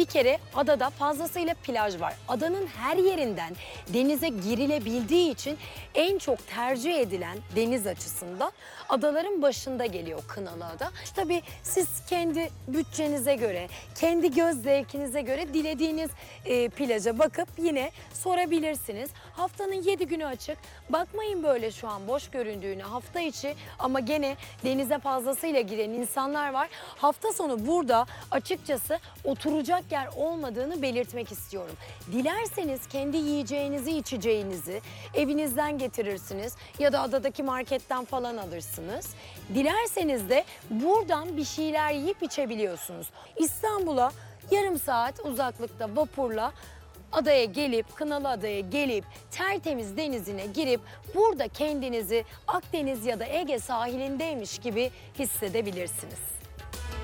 Bir kere adada fazlasıyla plaj var. Adanın her yerinden denize girilebildiği için en çok tercih edilen deniz açısından adaların başında geliyor Kınalıada. Tabii siz kendi bütçenize göre, kendi göz zevkinize göre dilediğiniz plaja bakıp yine sorabilirsiniz. Haftanın 7 günü açık. Bakmayın böyle şu an boş göründüğüne, hafta içi ama gene denize fazlasıyla giren insanlar var. Hafta sonu burada açıkçası oturacak yer olmadığını belirtmek istiyorum. Dilerseniz kendi yiyeceğinizi, içeceğinizi evinizden getirirsiniz ya da adadaki marketten falan alırsınız. Dilerseniz de buradan bir şeyler yiyip içebiliyorsunuz. İstanbul'a yarım saat uzaklıkta vapurla adaya gelip, Kınalıada'ya gelip tertemiz denizine girip burada kendinizi Akdeniz ya da Ege sahilindeymiş gibi hissedebilirsiniz.